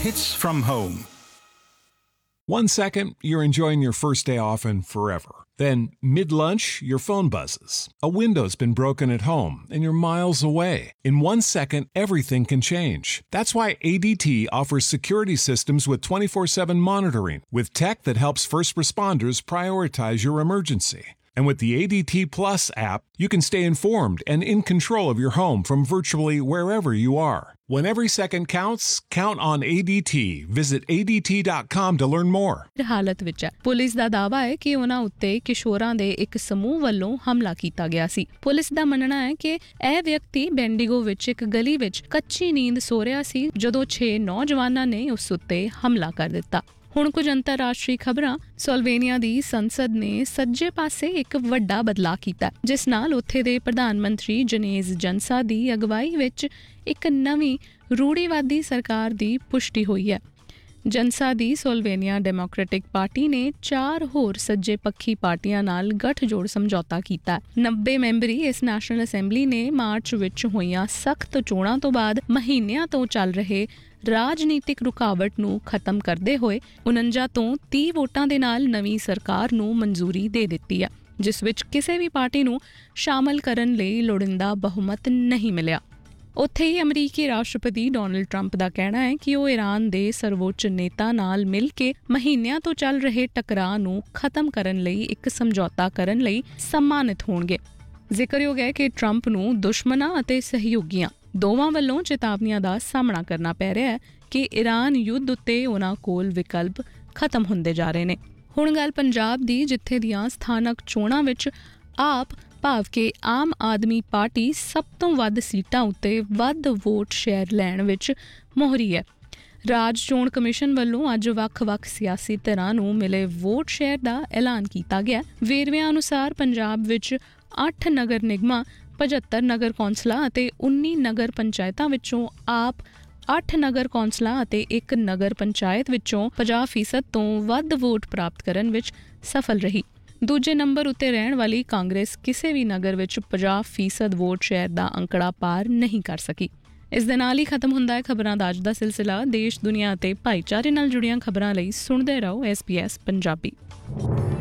Hits from home. 1 second, you're enjoying your first day off and forever. Then, mid-lunch, your phone buzzes. A window's been broken at home, and you're miles away. In 1 second, everything can change. That's why ADT offers security systems with 24/7 monitoring, with tech that helps first responders prioritize your emergency. And with the ADT Plus app, you can stay informed and in control of your home from virtually wherever you are. When every second counts, count on ADT. Visit ADT.com to learn more. ਹਾਲਤ ਵਿੱਚ ਹੈ। Police ਦਾ ਦਾਅਵਾ ਹੈ ਕਿ ਉਹਨਾਂ ਉੱਤੇ ਕਿਸ਼ੋਰਾਂ ਦੇ ਇੱਕ ਸਮੂਹ ਵੱਲੋਂ ਹਮਲਾ ਕੀਤਾ ਗਿਆ ਸੀ। ਪੁਲਿਸ ਦਾ ਮੰਨਣਾ ਹੈ ਕਿ ਇਹ ਵਿਅਕਤੀ ਬੈਂਡੀਗੋ ਵਿੱਚ ਇੱਕ ਗਲੀ ਵਿੱਚ ਕੱਚੀ ਨੀਂਦ ਸੋ ਰਿਹਾ ਸੀ ਜਦੋਂ 6 ਨੌਜਵਾਨਾਂ ਨੇ ਉਸ ਉੱਤੇ ਹਮਲਾ ਕਰ ਦਿੱਤਾ। ਹੁਣ ਕੁਝ ਅੰਤਰਰਾਸ਼ਟਰੀ ਖਬਰਾਂ। ਸਲੋਵੇਨੀਆ ਦੀ ਸੰਸਦ ਨੇ ਸੱਜੇ ਪਾਸੇ ਇੱਕ ਵੱਡਾ ਬਦਲਾਅ ਕੀਤਾ, ਜਿਸ ਨਾਲ ਉੱਥੇ ਦੇ ਪ੍ਰਧਾਨ ਮੰਤਰੀ ਜਨੇਜ਼ ਜਨਸਾ ਦੀ ਅਗਵਾਈ ਵਿੱਚ ਇੱਕ ਨਵੀਂ ਰੂੜੀਵਾਦੀ ਸਰਕਾਰ ਦੀ ਪੁਸ਼ਟੀ ਹੋਈ ਹੈ। ਜਨਸਾ ਦੀ ਸਲੋਵੇਨੀਆ ਡੈਮੋਕ੍ਰੈਟਿਕ ਪਾਰਟੀ ਨੇ 4 ਹੋਰ ਸੱਜੇ ਪੱਖੀ ਪਾਰਟੀਆਂ ਨਾਲ ਗੱਠਜੋੜ ਸਮਝੌਤਾ ਕੀਤਾ। 90 ਮੈਂਬਰੀ ਇਸ ਨੈਸ਼ਨਲ ਅਸੈਂਬਲੀ ਨੇ ਮਾਰਚ ਵਿੱਚ ਹੋਈਆਂ ਸਖਤ ਚੋਣਾਂ ਤੋਂ ਬਾਅਦ ਮਹੀਨਿਆਂ ਤੋਂ ਚੱਲ ਰਹੇ ਰਾਜਨੀਤਿਕ ਰੁਕਾਵਟ ਨੂੰ ਖਤਮ ਕਰਦੇ ਹੋਏ 49 ਤੋਂ 30 ਵੋਟਾਂ ਦੇ ਨਾਲ ਨਵੀਂ ਸਰਕਾਰ ਨੂੰ ਮਨਜ਼ੂਰੀ ਦੇ ਦਿੱਤੀ ਹੈ, ਜਿਸ ਵਿੱਚ ਕਿਸੇ ਵੀ ਪਾਰਟੀ ਨੂੰ ਸ਼ਾਮਲ ਕਰਨ ਲਈ ਲੋੜੀਂਦਾ ਬਹੁਮਤ ਨਹੀਂ ਮਿਲਿਆ। ਉੱਥੇ ਹੀ ਅਮਰੀਕੀ ਰਾਸ਼ਟਰਪਤੀ ਡੋਨਲਡ ਟਰੰਪ ਦਾ ਕਹਿਣਾ ਹੈ ਕਿ ਉਹ ਈਰਾਨ ਦੇ ਸਰਵਉੱਚ ਨੇਤਾ ਨਾਲ ਮਿਲ ਕੇ ਮਹੀਨਿਆਂ ਤੋਂ ਚੱਲ ਰਹੇ ਟਕਰਾਅ ਨੂੰ ਖਤਮ ਕਰਨ ਲਈ ਇੱਕ ਸਮਝੌਤਾ ਕਰਨ ਲਈ ਸਨਮਾਨਿਤ ਹੋਣਗੇ। ਜ਼ਿਕਰਯੋਗ ਹੈ ਕਿ ਟਰੰਪ ਨੂੰ ਦੁਸ਼ਮਣਾਂ ਅਤੇ ਸਹਿਯੋਗੀਆਂ ਦੋਵਾਂ ਵੱਲੋਂ ਚੇਤਾਵਨੀਆਂ ਦਾ ਸਾਹਮਣਾ ਕਰਨਾ ਪੈ ਰਿਹਾ ਹੈ ਕਿ ਈਰਾਨ ਯੁੱਧ ਉੱਤੇ ਉਹਨਾਂ ਕੋਲ ਵਿਕਲਪ ਖਤਮ ਹੁੰਦੇ ਜਾ ਰਹੇ ਨੇ। ਹੁਣ ਗੱਲ ਪੰਜਾਬ ਦੀ, ਜਿੱਥੇ ਦੀਆਂ ਸਥਾਨਕ ਚੋਣਾਂ ਵਿੱਚ ਆਪ ਭਾਵ ਕਿ ਆਮ ਆਦਮੀ ਪਾਰਟੀ ਸਭ ਤੋਂ ਵੱਧ ਸੀਟਾਂ ਉੱਤੇ ਵੱਧ ਵੋਟ ਸ਼ੇਅਰ ਲੈਣ ਵਿੱਚ ਮੋਹਰੀ ਹੈ। ਰਾਜ ਚੋਣ ਕਮਿਸ਼ਨ ਵੱਲੋਂ ਅੱਜ ਵੱਖ-ਵੱਖ ਸਿਆਸੀ ਧਿਰਾਂ ਨੂੰ ਮਿਲੇ ਵੋਟ ਸ਼ੇਅਰ ਦਾ ਐਲਾਨ ਕੀਤਾ ਗਿਆ। ਵੇਰਵਿਆਂ ਅਨੁਸਾਰ ਪੰਜਾਬ ਵਿੱਚ 8 ਨਗਰ ਨਿਗਮਾਂ, 75 ਨਗਰ ਕੌਂਸਲਾਂ ਅਤੇ 19 ਨਗਰ ਪੰਚਾਇਤਾਂ ਵਿੱਚੋਂ ਆਪ 8 ਨਗਰ ਕੌਂਸਲਾਂ ਅਤੇ 1 ਨਗਰ ਪੰਚਾਇਤ ਵਿੱਚੋਂ 50% ਤੋਂ ਵੱਧ ਵੋਟ ਪ੍ਰਾਪਤ ਕਰਨ ਵਿੱਚ ਸਫਲ ਰਹੀ। ਦੂਜੇ ਨੰਬਰ ਉੱਤੇ ਰਹਿਣ ਵਾਲੀ ਕਾਂਗਰਸ ਕਿਸੇ ਵੀ ਨਗਰ ਵਿੱਚ 50% ਵੋਟ ਸ਼ੇਅਰ ਦਾ ਅੰਕੜਾ ਪਾਰ ਨਹੀਂ ਕਰ ਸਕੀ। ਇਸ ਦੇ ਨਾਲ ਹੀ ਖਤਮ ਹੁੰਦਾ ਹੈ ਖਬਰਾਂ ਦਾ ਅੱਜ ਦਾ ਸਿਲਸਿਲਾ। ਦੇਸ਼, ਦੁਨੀਆ ਅਤੇ ਭਾਈਚਾਰੇ ਨਾਲ ਜੁੜੀਆਂ ਖਬਰਾਂ ਲਈ ਸੁਣਦੇ ਰਹੋ SBS ਪੰਜਾਬੀ।